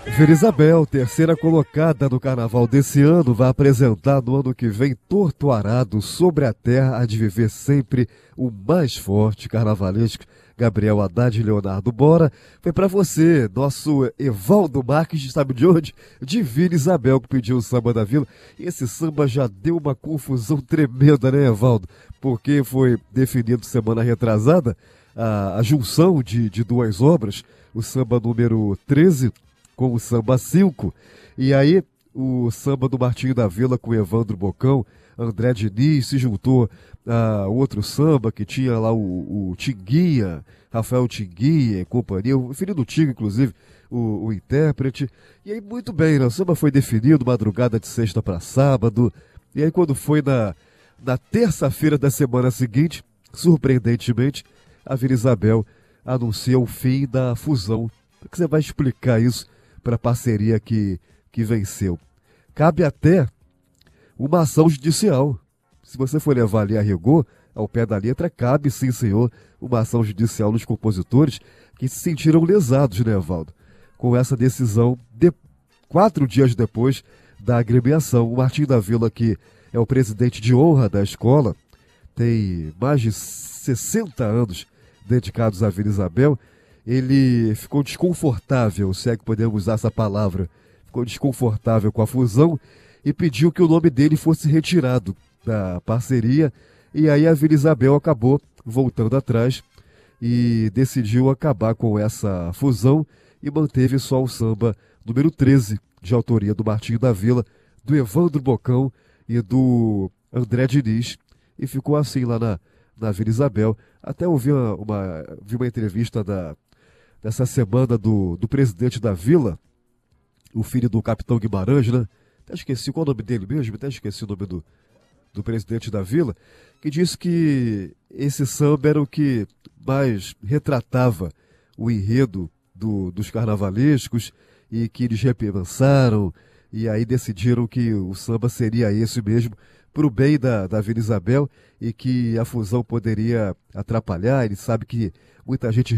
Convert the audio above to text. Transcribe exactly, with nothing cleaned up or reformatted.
Vila Isabel, terceira colocada no carnaval desse ano, vai apresentar no ano que vem Torto Arado, sobre a terra, há de viver sempre o mais forte carnavalesco. Gabriel Haddad e Leonardo Bora. Foi pra você, nosso Evaldo Marques, sabe de onde? De Vila Isabel, que pediu o samba da Vila. E esse samba já deu uma confusão tremenda, né, Evaldo? Porque foi definido semana retrasada a, a junção de, de duas obras, o samba número treze com o samba cinco, e aí o samba do Martinho da Vila com Evandro Bocão, André Diniz se juntou a outro samba que tinha lá o, o Tinguinha, Rafael Tinguinha e companhia, o filho do Tinga, inclusive, o, o intérprete. E aí, muito bem, né? O samba foi definido madrugada de sexta para sábado, e aí quando foi na, na terça-feira da semana seguinte, surpreendentemente, a Vila Isabel anuncia o fim da fusão. Como que você vai explicar isso para a parceria que, que venceu? Cabe até uma ação judicial. Se você for levar ali a rigor, ao pé da letra, cabe sim, senhor, uma ação judicial nos compositores que se sentiram lesados, né, Evaldo? Com essa decisão, de, quatro dias depois da agremiação. O Martinho da Vila, que é o presidente de honra da escola, tem mais de sessenta anos dedicados à Vila Isabel. Ele ficou desconfortável, se é que podemos usar essa palavra, ficou desconfortável com a fusão e pediu que o nome dele fosse retirado da parceria. E aí a Vila Isabel acabou voltando atrás e decidiu acabar com essa fusão e manteve só o samba número treze, de autoria do Martinho da Vila, do Evandro Bocão e do André Diniz. E ficou assim lá na, na Vila Isabel. Até ouvi uma, uma, vi uma entrevista da dessa semana do, do presidente da Vila, o filho do capitão Guimarães, né? Até esqueci qual é o nome dele mesmo, até esqueci o nome do, do presidente da Vila, que disse que esse samba era o que mais retratava o enredo do, dos carnavalescos e que eles repensaram e aí decidiram que o samba seria esse mesmo, para o bem da, da Vila Isabel, e que a fusão poderia atrapalhar. Ele sabe que muita gente